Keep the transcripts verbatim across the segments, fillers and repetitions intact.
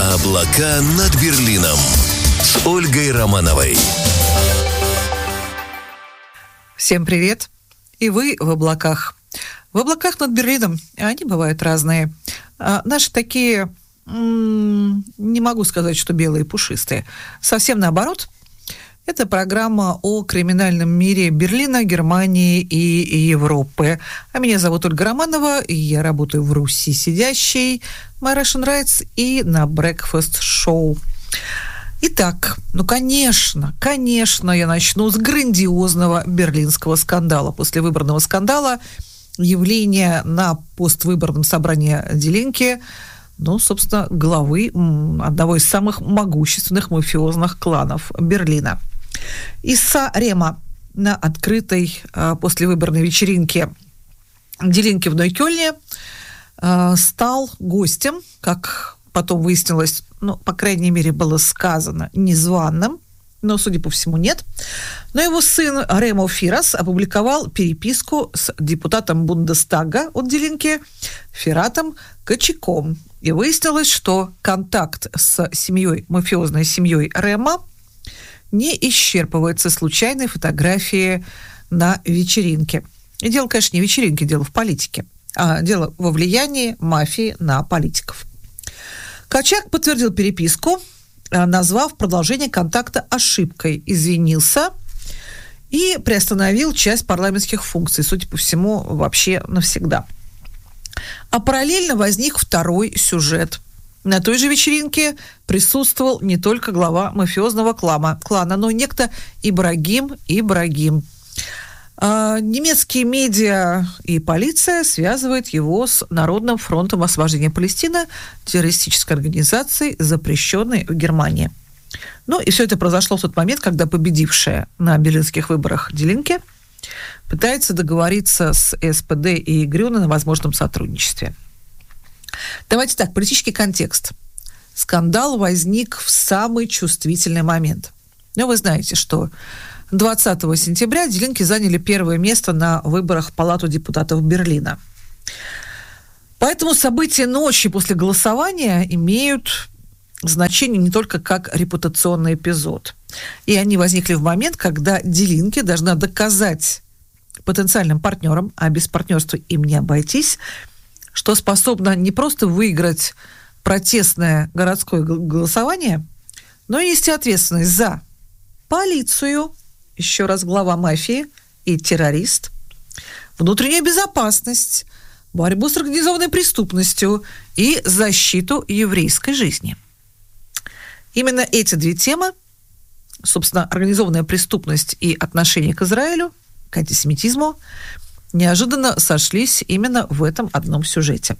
Облака над Берлином с Ольгой Романовой. Всем привет! И вы в облаках. В облаках над Берлином, они бывают разные. А наши такие, м- не могу сказать, что белые и пушистые. Совсем наоборот. Это программа о криминальном мире Берлина, Германии и Европы. А меня зовут Ольга Романова, и я работаю в Руси сидящей, My Russian Rights и на Breakfast Show. Итак, ну, конечно, конечно, я начну с грандиозного берлинского скандала. После выборного скандала явление на поствыборном собрании Die Linke, ну, собственно, главы одного из самых могущественных мафиозных кланов Берлина. Исса Рема на открытой э, послевыборной вечеринке Die Linke в Нойкёльне э, стал гостем, как потом выяснилось, ну, по крайней мере, было сказано, незваным, но, судя по всему, нет. Но его сын Ремо Фирас опубликовал переписку с депутатом Бундестага от Die Linke Фиратом Качиком. И выяснилось, что контакт с семьей, мафиозной семьей Рема не исчерпывается случайной фотографией на вечеринке. И дело, конечно, не в вечеринке, дело в политике, а дело во влиянии мафии на политиков. Качак подтвердил переписку, назвав продолжение контакта ошибкой, извинился и приостановил часть парламентских функций, судя по всему, вообще навсегда. А параллельно возник второй сюжет. На той же вечеринке присутствовал не только глава мафиозного клана, клана, но и некто Ибрагим Ибрагим. А немецкие медиа и полиция связывают его с Народным фронтом освобождения Палестины, террористической организацией, запрещенной в Германии. Ну и все это произошло в тот момент, когда победившая на берлинских выборах Die Linke пытается договориться с СПД и Грюне о возможном сотрудничестве. Давайте так, политический контекст. Скандал возник в самый чувствительный момент. Ну, вы знаете, что двадцатого сентября Die Linke заняли первое место на выборах в Палату депутатов Берлина. Поэтому события ночи после голосования имеют значение не только как репутационный эпизод. И они возникли в момент, когда Die Linke должна доказать потенциальным партнерам, а без партнерства им не обойтись, что способна не просто выиграть протестное городское голосование, но и нести ответственность за полицию, еще раз глава мафии и террорист, внутреннюю безопасность, борьбу с организованной преступностью и защиту еврейской жизни. Именно эти две темы, собственно, организованная преступность и отношение к Израилю, к антисемитизму, неожиданно сошлись именно в этом одном сюжете.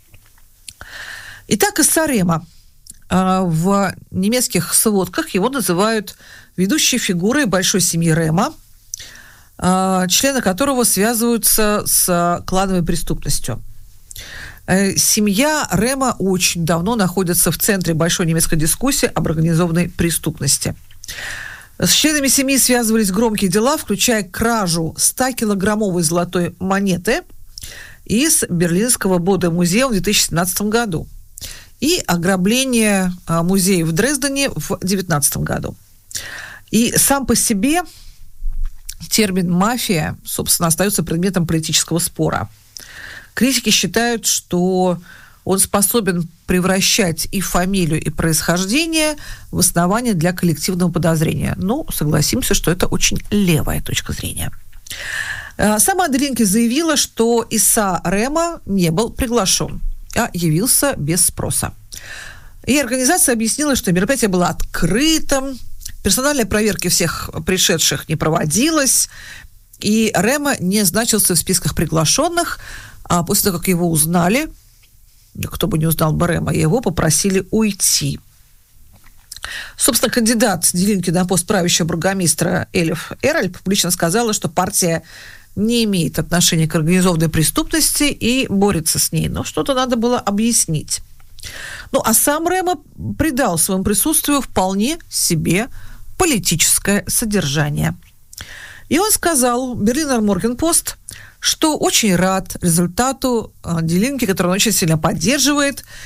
Итак, Исса Рема. В немецких сводках его называют ведущей фигурой большой семьи Рема, члены которого связываются с клановой преступностью. Семья Рема очень давно находится в центре большой немецкой дискуссии об организованной преступности. С членами семьи связывались громкие дела, включая кражу ста-килограммовой золотой монеты из Берлинского Боде-музея в две тысячи семнадцатом году и ограбление музея в Дрездене в две тысячи девятнадцатом году. И сам по себе термин «мафия», собственно, остается предметом политического спора. Критики считают, что он способен превращать и фамилию, и происхождение в основание для коллективного подозрения. Ну, согласимся, что это очень левая точка зрения. Сама Die Linke заявила, что Исса Рема не был приглашен, а явился без спроса. И организация объяснила, что мероприятие было открытым, персональной проверки всех пришедших не проводилось, и Рема не значился в списках приглашенных, а после того, как его узнали, кто бы не узнал бы Рема, его попросили уйти. Собственно, кандидат Die Linke на пост правящего бургомистра Элиф Эрль публично сказала, что партия не имеет отношения к организованной преступности и борется с ней. Но что-то надо было объяснить. Ну, а сам Рема придал своему присутствию вполне себе политическое содержание. И он сказал Berliner Morgenpost, что очень рад результату Die Linke, который он очень сильно поддерживает,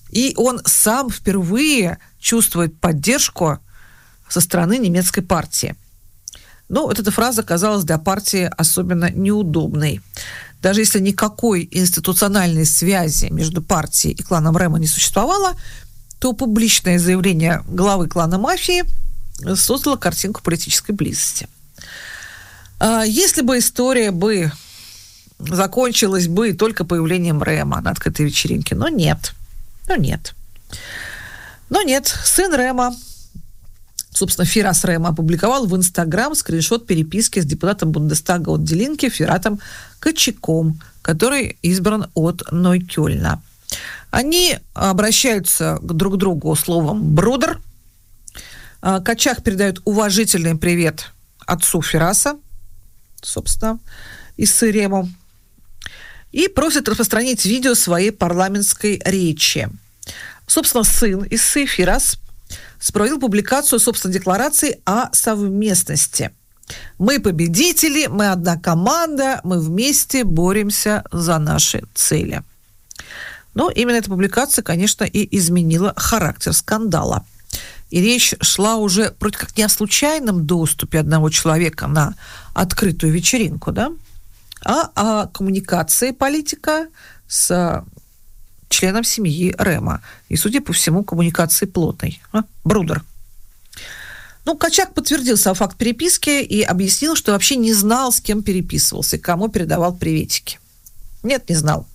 И он сам впервые чувствует поддержку со стороны немецкой партии. Но вот эта фраза казалась для партии особенно неудобной. Даже если никакой институциональной связи между партией и кланом Рема не существовало, то публичное заявление главы клана мафии создало картинку политической близости. Если бы история бы закончилась бы только появлением Рема на открытой вечеринке, но нет. Но нет. Но нет. Сын Рема, собственно, Фирас Рема, опубликовал в Инстаграм скриншот переписки с депутатом Бундестага от Die Linke Фиратом Качаком, который избран от Нойкёльна. Они обращаются друг к другу словом «брудер». Качак передает уважительный привет отцу Фираса, собственно, Иссы Рему, и просит распространить видео своей парламентской речи. Собственно, сын Иссы, Фирас, проводил публикацию собственной декларации о совместности. «Мы победители, мы одна команда, мы вместе боремся за наши цели». Но именно эта публикация, конечно, и изменила характер скандала. И речь шла уже вроде как не о случайном доступе одного человека на открытую вечеринку, да, а о коммуникации политика с членом семьи Рема. И, судя по всему, коммуникации плотной. А? Брудер. Ну, Качак подтвердил сам факт переписки и объяснил, что вообще не знал, с кем переписывался и кому передавал приветики. Нет, не знал.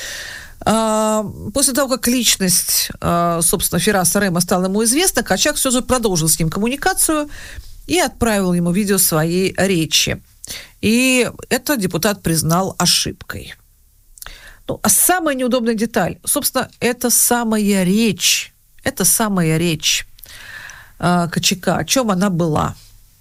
После того, как личность, собственно, Фираса Рема стала ему известна, Качак все же продолжил с ним коммуникацию и отправил ему видео своей речи. И это депутат признал ошибкой. Ну, а самая неудобная деталь, собственно, это самая речь, это самая речь Качака, о чем она была.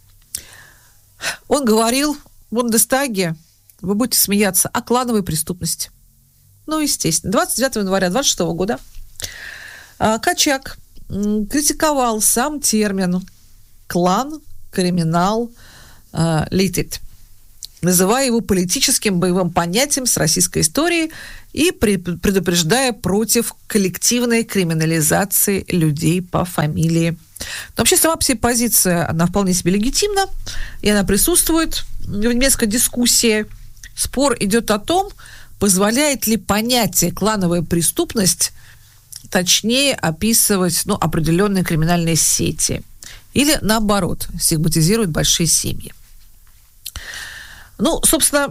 Он говорил в Бундестаге, вы будете смеяться, о клановой преступности. Ну, естественно. двадцать девятого января двадцать шестого года Качак критиковал сам термин «клан», «криминал», «литит», называя его политическим боевым понятием с российской историей и предупреждая против коллективной криминализации людей по фамилии. Но вообще сама по себе позиция, она вполне себе легитимна, и она присутствует в немецкой дискуссии. Спор идет о том, позволяет ли понятие «клановая преступность» точнее описывать, ну, определенные криминальные сети или, наоборот, стигматизирует большие семьи. Ну, собственно,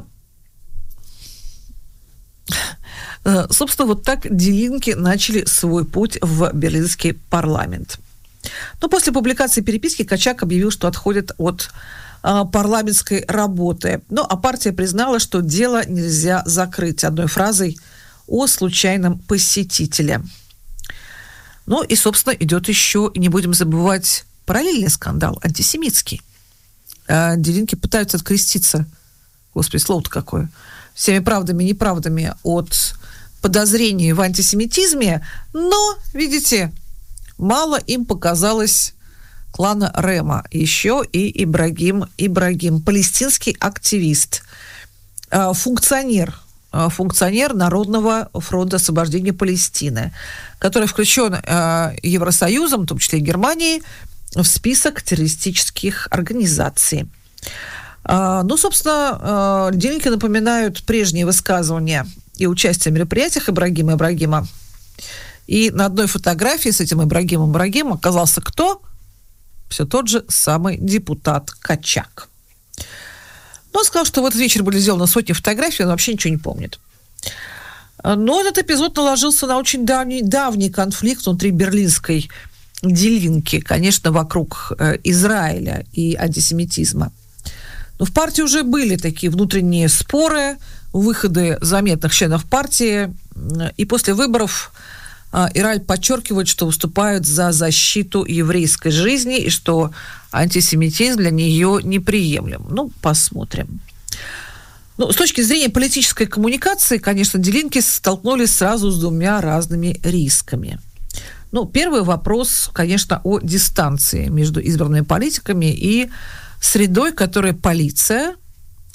собственно, вот так Die Linke начали свой путь в берлинский парламент. Но после публикации переписки Качак объявил, что отходит от парламентской работы. Ну, а партия признала, что дело нельзя закрыть одной фразой о случайном посетителе. Ну, и, собственно, идет еще, не будем забывать, параллельный скандал, антисемитский. Die Linke пытаются откреститься, господи, слово-то какое, всеми правдами и неправдами от подозрений в антисемитизме, но, видите, мало им показалось клана Рема. Еще и Ибрагим Ибрагим, палестинский активист, функционер, функционер Народного фронта освобождения Палестины, который включен Евросоюзом, в том числе и Германией, в список террористических организаций. Ну, собственно, Die Linke напоминают прежние высказывания и участие в мероприятиях Ибрагима Ибрагима. И на одной фотографии с этим Ибрагимом Ибрагимом оказался кто? Все тот же самый депутат Качак. Но он сказал, что в этот вечер были сделаны сотни фотографий, он вообще ничего не помнит. Но этот эпизод наложился на очень давний, давний конфликт внутри берлинской Die Linke, конечно, вокруг э, Израиля и антисемитизма. Но в партии уже были такие внутренние споры, выходы заметных членов партии, и после выборов Ираль подчеркивает, что выступают за защиту еврейской жизни и что антисемитизм для нее неприемлем. Ну, посмотрим. Ну, с точки зрения политической коммуникации, конечно, Die Linke столкнулись сразу с двумя разными рисками. Ну, первый вопрос, конечно, о дистанции между избранными политиками и средой, которой полиция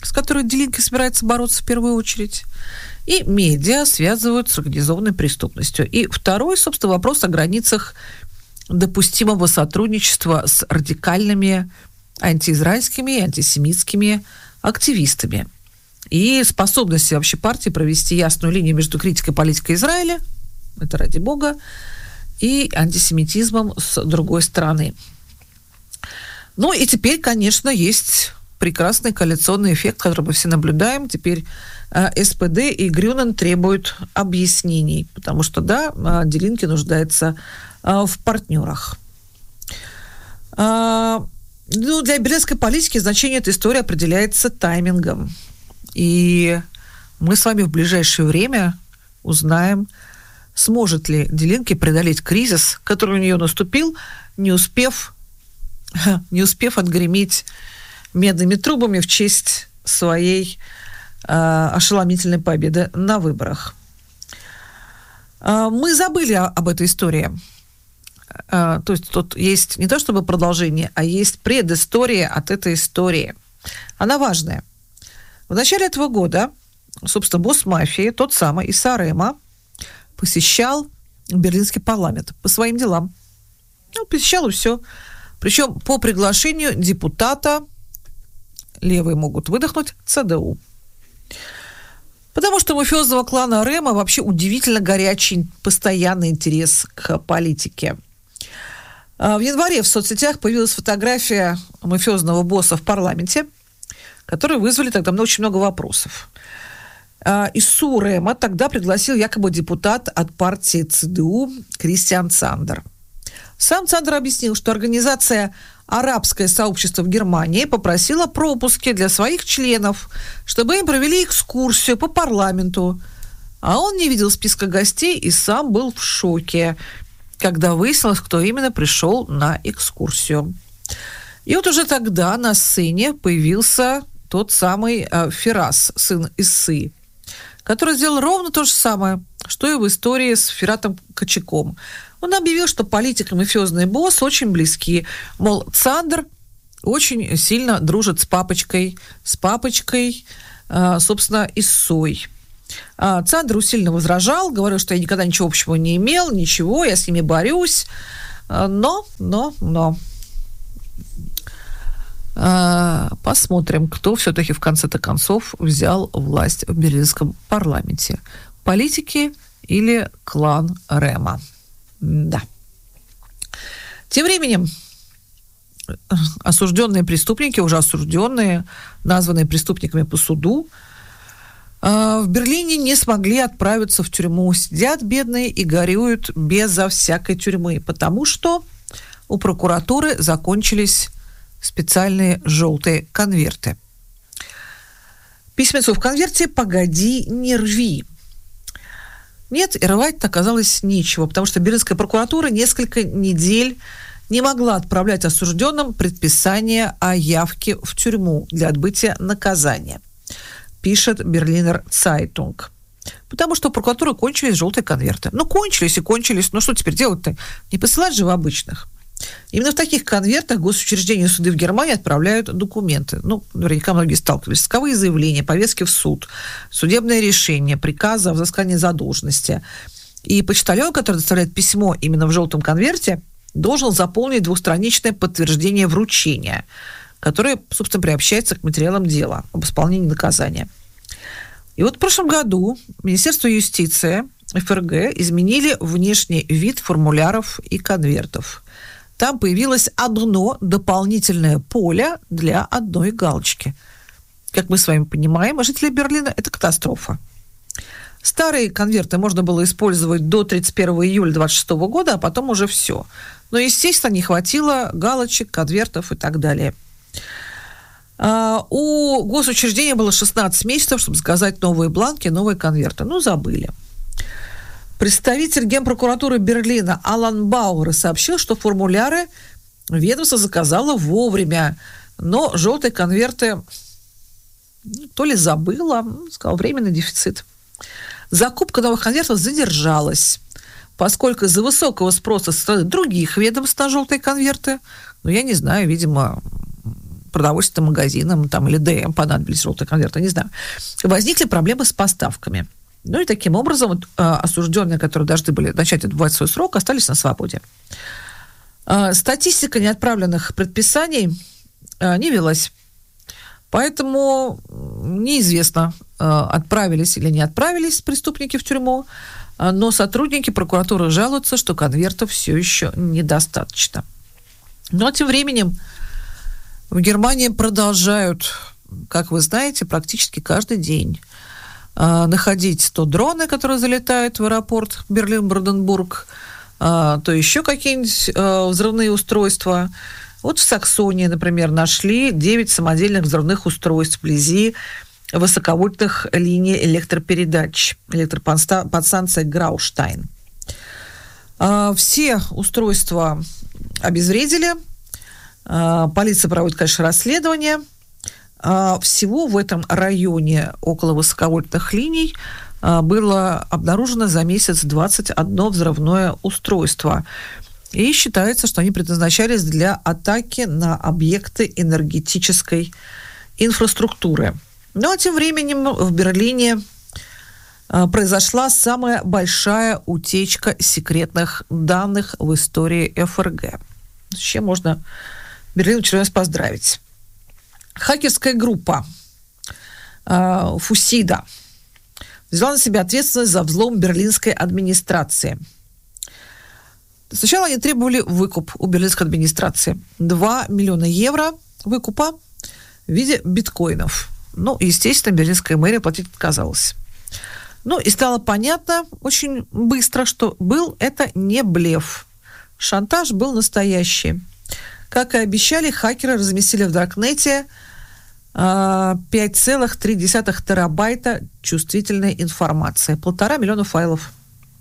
с которой Делинки собирается бороться в первую очередь, и медиа связывают с организованной преступностью. И второй, собственно, вопрос о границах допустимого сотрудничества с радикальными антиизраильскими и антисемитскими активистами. И способности вообще партии провести ясную линию между критикой политики Израиля, это ради бога, и антисемитизмом с другой стороны. Ну и теперь, конечно, есть прекрасный коалиционный эффект, который мы все наблюдаем. Теперь э, СПД и Грюнен требуют объяснений, потому что, да, э, Делинки нуждается э, в партнерах. Э, ну, для берлинской политики значение этой истории определяется таймингом. И мы с вами в ближайшее время узнаем, сможет ли Делинки преодолеть кризис, который у нее наступил, не успев, не успев отгреметь медными трубами в честь своей э, ошеломительной победы на выборах. Э, мы забыли о, об этой истории. Э, то есть тут есть не то чтобы продолжение, а есть предыстория от этой истории. Она важная. В начале этого года, собственно, босс мафии, тот самый Исса Рема, посещал берлинский парламент по своим делам. Ну, посещал и все. Причем по приглашению депутата, левые могут выдохнуть, ЦДУ. Потому что у мафиозного клана Рема вообще удивительно горячий, постоянный интерес к политике. В январе в соцсетях появилась фотография мафиозного босса в парламенте, которые вызвали тогда очень много вопросов. Иссу Рема тогда пригласил якобы депутат от партии ЦДУ Кристиан Цандер. Сам Цандер объяснил, что организация «Арабское сообщество» в Германии попросила пропуски для своих членов, чтобы им провели экскурсию по парламенту. А он не видел списка гостей и сам был в шоке, когда выяснилось, кто именно пришел на экскурсию. И вот уже тогда на сцене появился тот самый э, Фирас, сын Иссы, который сделал ровно то же самое, что и в истории с Фиратом Кочаком. Он объявил, что политик и мафиозный босс очень близки. Мол, Цандер очень сильно дружит с папочкой, с папочкой, э, собственно, Иссой. А Цандер усиленно возражал, говорил, что я никогда ничего общего не имел, ничего, я с ними борюсь. Но, но, но... Посмотрим, кто все-таки в конце-то концов взял власть в берлинском парламенте. Политики или клан Рема. Да. Тем временем осужденные преступники, уже осужденные, названные преступниками по суду, в Берлине не смогли отправиться в тюрьму. Сидят бедные и горюют безо всякой тюрьмы, потому что у прокуратуры закончились специальные желтые конверты. Письмецо в конверте «Погоди, не рви». Нет, и рвать-то оказалось нечего, потому что берлинская прокуратура несколько недель не могла отправлять осужденным предписание о явке в тюрьму для отбытия наказания, пишет Берлинер Цайтунг. Потому что у прокуратуры кончились желтые конверты. Ну, кончились и кончились. Ну, что теперь делать-то? Не посылать же в обычных. Именно в таких конвертах госучреждения и суды в Германии отправляют документы. Ну, наверняка многие сталкивались. Исковые заявления, повестки в суд, судебные решения, приказы о взыскании задолженности. И почтальон, который доставляет письмо именно в желтом конверте, должен заполнить двухстраничное подтверждение вручения, которое, собственно, приобщается к материалам дела об исполнении наказания. И вот в прошлом году Министерство юстиции ФРГ изменили внешний вид формуляров и конвертов. Там появилось одно дополнительное поле для одной галочки. Как мы с вами понимаем, жители Берлина – это катастрофа. Старые конверты можно было использовать до тридцать первого июля двадцать шестого года, а потом уже все. Но, естественно, не хватило галочек, конвертов и так далее. А у госучреждения было шестнадцать месяцев, чтобы заказать новые бланки, новые конверты. Ну, забыли. Представитель Генпрокуратуры Берлина Алан Бауэр сообщил, что формуляры ведомство заказало вовремя, но желтые конверты то ли забыло, сказал, временный дефицит. Закупка новых конвертов задержалась, поскольку из-за высокого спроса со стороны других ведомств на желтые конверты, ну, я не знаю, видимо, продовольственным магазинам там, или ДМ понадобились желтые конверты, не знаю, возникли проблемы с поставками. Ну и таким образом вот, осужденные, которые должны были начать отбывать свой срок, остались на свободе. Статистика неотправленных предписаний не велась. Поэтому неизвестно, отправились или не отправились преступники в тюрьму, но сотрудники прокуратуры жалуются, что конвертов все еще недостаточно. Но тем временем в Германии продолжают, как вы знаете, практически каждый день находить то дроны, которые залетают в аэропорт Берлин-Бранденбург, то еще какие-нибудь взрывные устройства. Вот в Саксонии, например, нашли девять самодельных взрывных устройств вблизи высоковольтных линий электропередач, электроподстанция Грауштайн. Все устройства обезвредили. Полиция проводит, конечно, расследование. Всего в этом районе около высоковольтных линий было обнаружено за месяц двадцать одно взрывное устройство. И считается, что они предназначались для атаки на объекты энергетической инфраструктуры. Ну а тем временем в Берлине произошла самая большая утечка секретных данных в истории эф эр гэ. С чем можно Берлин в очередной раз поздравить. Хакерская группа э, Фусида взяла на себя ответственность за взлом берлинской администрации. Сначала они требовали выкуп у берлинской администрации. два миллиона евро выкупа в виде биткоинов. Ну, естественно, берлинская мэрия платить отказалась. Ну, и стало понятно очень быстро, что был это не блеф. Шантаж был настоящий. Как и обещали, хакеры разместили в Даркнете пять целых три десятых терабайта чувствительной информации. Полтора миллиона файлов.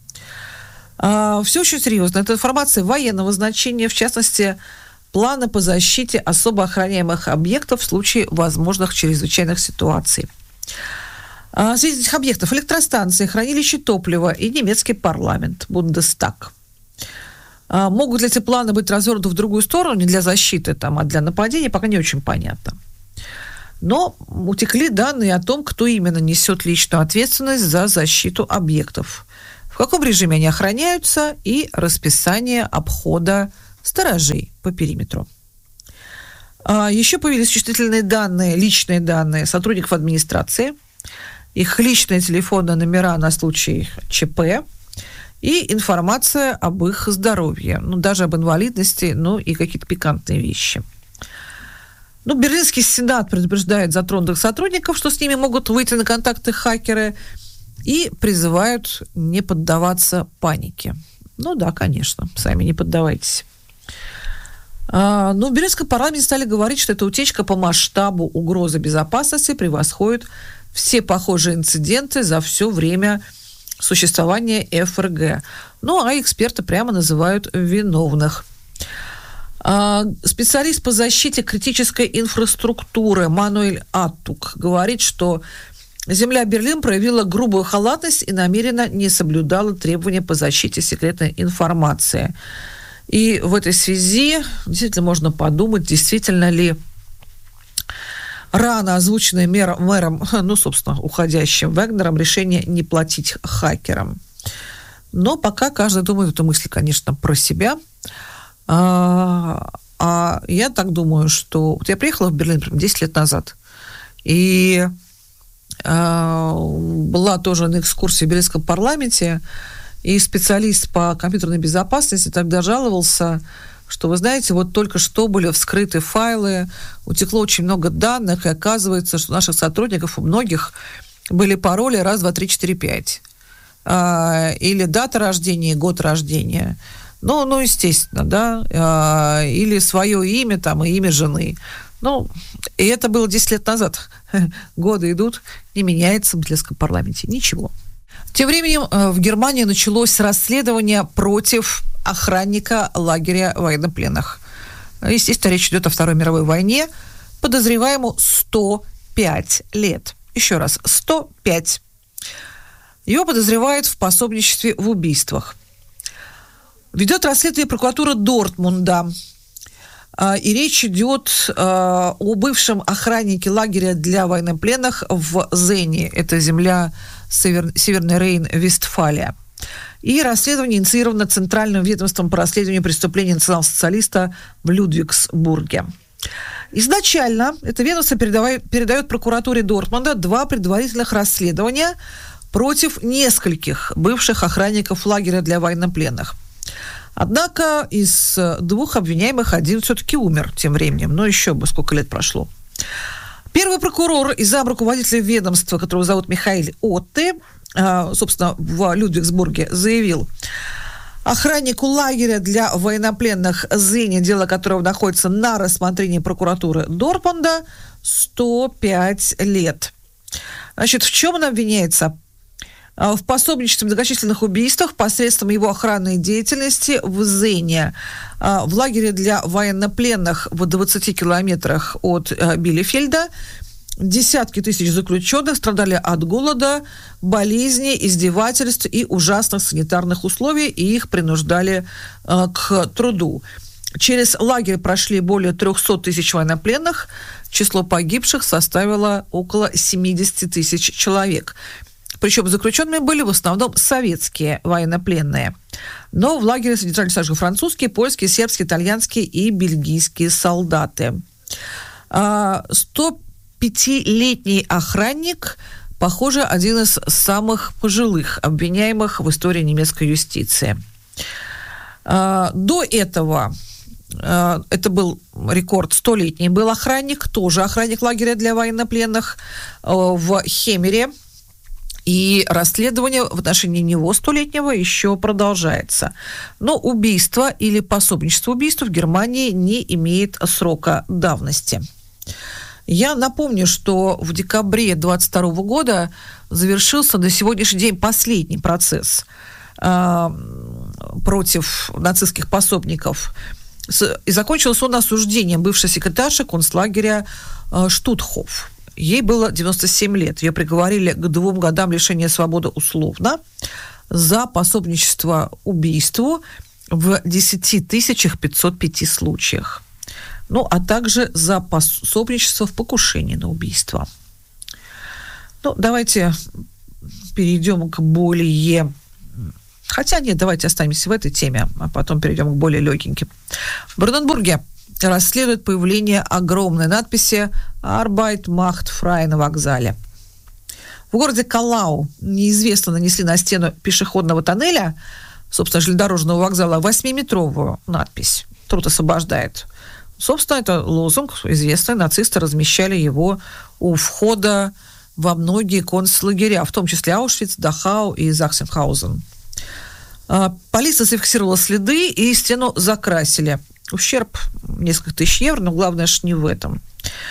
Все очень серьезно. Это информация военного значения, в частности, планы по защите особо охраняемых объектов в случае возможных чрезвычайных ситуаций. Среди этих объектов электростанции, хранилище топлива и немецкий парламент, Бундестаг. Могут ли эти планы быть развернуты в другую сторону, не для защиты, там, а для нападения, пока не очень понятно. Но утекли данные о том, кто именно несет личную ответственность за защиту объектов, в каком режиме они охраняются и расписание обхода сторожей по периметру. Еще появились чувствительные данные, личные данные сотрудников администрации, их личные телефонные номера на случай ЧП и информация об их здоровье, ну, даже об инвалидности, ну, и какие-то пикантные вещи. Ну, Берлинский сенат предупреждает затронутых сотрудников, что с ними могут выйти на контакты хакеры, и призывают не поддаваться панике. Ну да, конечно, сами не поддавайтесь. А, но в Берлинском парламенте стали говорить, что эта утечка по масштабу угрозы безопасности превосходит все похожие инциденты за все время существования эф эр гэ. Ну, а эксперты прямо называют виновных. А, специалист по защите критической инфраструктуры Мануэль Аттук говорит, что земля Берлин проявила грубую халатность и намеренно не соблюдала требования по защите секретной информации. И в этой связи действительно можно подумать, действительно ли рано озвученное мэр, мэром, ну, собственно, уходящим Вагнером, решение не платить хакерам. Но пока каждый думает эту мысль, конечно, про себя. А, а я так думаю, что... Вот я приехала в Берлин десять лет назад, и а, была тоже на экскурсии в Берлинском парламенте, и специалист по компьютерной безопасности тогда жаловался, что, вы знаете, вот только что были вскрыты файлы, утекло очень много данных, и оказывается, что у наших сотрудников, у многих, были пароли раз, два, три, четыре, пять. А, или дата рождения, год рождения. Ну, ну, естественно, да. А, или свое имя, там, и имя жены. Ну, и это было десять лет назад. Годы идут, не меняется в Берлинском парламенте. Ничего. Тем временем в Германии началось расследование против охранника лагеря военнопленных. Естественно, речь идет о Второй мировой войне. Подозреваемому сто пять лет. Еще раз, сто пять. Его подозревают в пособничестве в убийствах. Ведет расследование прокуратура Дортмунда. И речь идет о бывшем охраннике лагеря для военнопленных в Зене. Это земля Север... Северный Рейн-Вестфалия. И расследование инициировано Центральным ведомством по расследованию преступлений национал-социалиста в Людвигсбурге. Изначально это ведомство передавай, передает прокуратуре Дортмунда два предварительных расследования против нескольких бывших охранников лагеря для военнопленных. Однако из двух обвиняемых один все-таки умер тем временем, но еще бы сколько лет прошло. Первый прокурор и замруководителя ведомства, которого зовут Михаэль Отте, собственно, в Людвигсбурге, заявил: охраннику лагеря для военнопленных Зене, дело которого находится на рассмотрении прокуратуры Дортмунда, сто пять лет. Значит, в чем он обвиняется? В пособничестве в многочисленных убийствах посредством его охранной деятельности в Зене, в лагере для военнопленных в двадцати километрах от Билефельда. Десятки тысяч заключенных страдали от голода, болезней, издевательств и ужасных санитарных условий, и их принуждали э, к труду. Через лагерь прошли более триста тысяч военнопленных, число погибших составило около семьдесят тысяч человек. Причем заключенными были в основном советские военнопленные. Но в лагере содержались также французские, польские, сербские, итальянские и бельгийские солдаты. сто пятилетний охранник, похоже, один из самых пожилых обвиняемых в истории немецкой юстиции. До этого, это был рекорд, столетний был охранник, тоже охранник лагеря для военнопленных в Хемере. И расследование в отношении него столетнего еще продолжается. Но убийство или пособничество убийству в Германии не имеет срока давности. Я напомню, что в декабре двадцать второго года завершился на сегодняшний день последний процесс э, против нацистских пособников. И закончился он осуждением бывшей секретарши концлагеря э, Штутхоф. Ей было девяносто семь лет. Ее приговорили к двум годам лишения свободы условно за пособничество убийству в десять тысяч пятьсот пять случаях. Ну, а также за пособничество в покушении на убийство. Ну, давайте перейдем к более... Хотя нет, давайте останемся в этой теме, а потом перейдем к более легеньким. В Бранденбурге расследует появление огромной надписи «Arbeit macht frei» на вокзале. В городе Калау неизвестно нанесли на стену пешеходного тоннеля, собственно, железнодорожного вокзала, восьмиметровую надпись «Труд освобождает». Собственно, это лозунг известный, нацисты размещали его у входа во многие концлагеря, в том числе Аушвиц, Дахау и Захсенхаузен. Полиция зафиксировала следы и стену закрасили. Ущерб несколько тысяч евро, но главное же не в этом.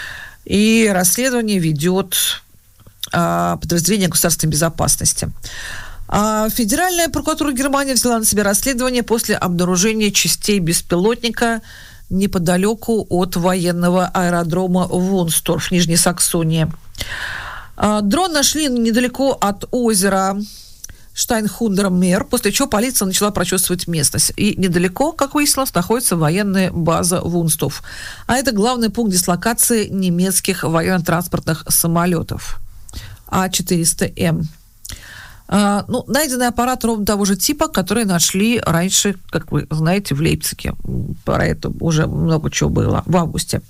И расследование ведет а, подразделение государственной безопасности. А Федеральная прокуратура Германии взяла на себя расследование после обнаружения частей беспилотника неподалеку от военного аэродрома Вунсторф в Нижней Саксонии. А, дрон нашли недалеко от озера Штайнхундермер, после чего полиция начала прочесывать местность. И недалеко, как выяснилось, находится военная база Вунстов. А это главный пункт дислокации немецких военно-транспортных самолетов А четыреста М. А, ну, найденный аппарат ровно того же типа, который нашли раньше, как вы знаете, в Лейпциге. Про это уже много чего было в августе.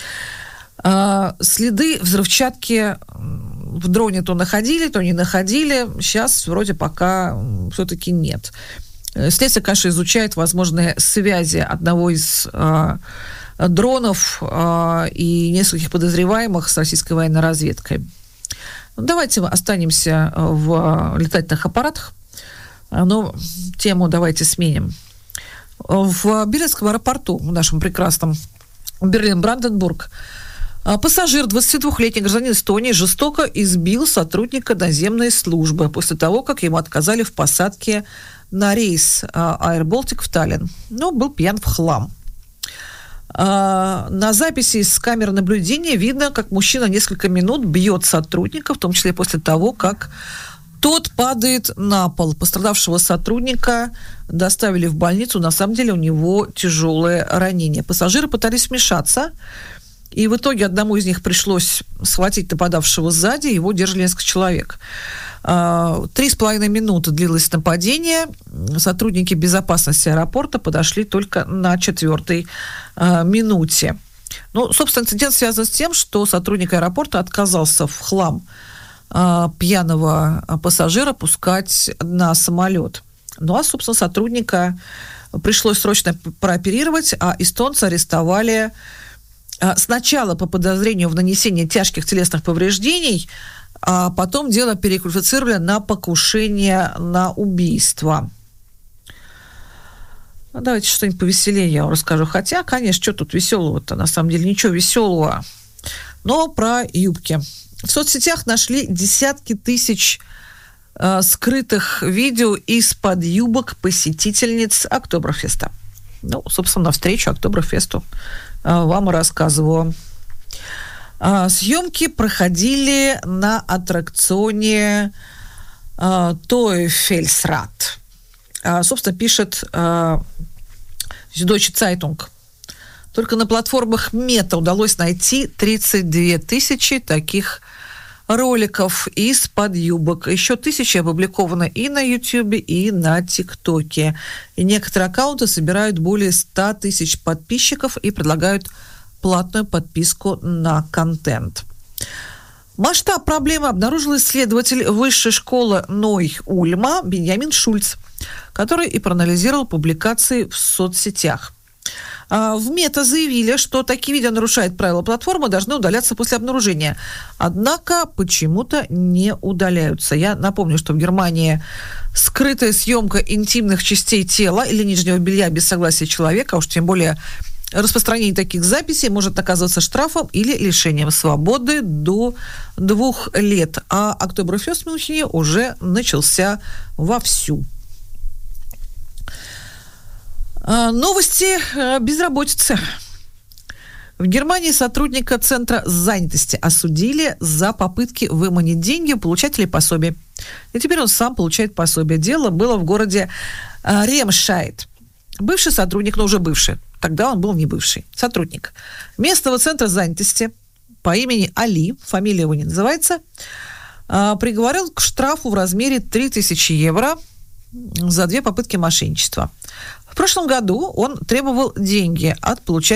А, следы взрывчатки в дроне то находили, то не находили. Сейчас вроде пока все-таки нет. Следствие, конечно, изучает возможные связи одного из э, дронов э, и нескольких подозреваемых с российской военной разведкой. Давайте останемся в летательных аппаратах, но тему давайте сменим. В Берлинском аэропорту, в нашем прекрасном Берлин-Бранденбург, пассажир, двадцатидвухлетний гражданин Эстонии, жестоко избил сотрудника наземной службы после того, как ему отказали в посадке на рейс Air Baltic в Таллин. Но был пьян в хлам. На записи с камер наблюдения видно, как мужчина несколько минут бьет сотрудника, в том числе после того, как Тот падает на пол. Пострадавшего сотрудника доставили в больницу. На самом деле у него тяжелое ранение. Пассажиры пытались вмешаться, и в итоге одному из них пришлось схватить нападавшего сзади. Его держали несколько человек. Три с половиной минуты длилось нападение. Сотрудники безопасности аэропорта подошли только на четвертой минуте. Ну, собственно, инцидент связан с тем, что сотрудник аэропорта отказался в хлам пьяного пассажира пускать на самолет. Ну, а, собственно, сотрудника пришлось срочно прооперировать, а эстонца арестовали сначала по подозрению в нанесении тяжких телесных повреждений, а потом дело переквалифицировали на покушение на убийство. Ну, давайте что-нибудь повеселее я вам расскажу. Хотя, конечно, что тут веселого-то? На самом деле ничего веселого. Но про юбки. В соцсетях нашли десятки тысяч э, скрытых видео из-под юбок посетительниц Октоберфеста. Ну, собственно, навстречу Октоберфесту э, вам и рассказываю. Э, съемки проходили на аттракционе э, Тойфельсрат. Э, собственно, пишет э, Süddeutsche Zeitung. Только на платформах Мета удалось найти тридцать две тысячи таких роликов из-под юбок. Еще тысячи опубликованы и на Ютьюбе, и на ТикТоке. И некоторые аккаунты собирают более ста тысяч подписчиков и предлагают платную подписку на контент. Масштаб проблемы обнаружил исследователь высшей школы Ной-Ульма Беньямин Шульц, который и проанализировал публикации в соцсетях. В Мета заявили, что такие видео нарушают правила платформы, должны удаляться после обнаружения. Однако почему-то не удаляются. Я напомню, что в Германии скрытая съемка интимных частей тела или нижнего белья без согласия человека, а уж тем более распространение таких записей, может оказываться штрафом или лишением свободы до двух лет. А Октоберфест в Мюнхене уже начался вовсю. Новости безработицы. В Германии сотрудника Центра занятости осудили за попытки выманить деньги у получателей пособий. И теперь он сам получает пособие. Дело было в городе Ремшайд. Бывший сотрудник, но уже бывший, тогда он был не бывший, сотрудник местного Центра занятости по имени Али, фамилия его не называется, приговорил к штрафу в размере три тысячи евро за две попытки мошенничества. В прошлом году он требовал деньги от получателей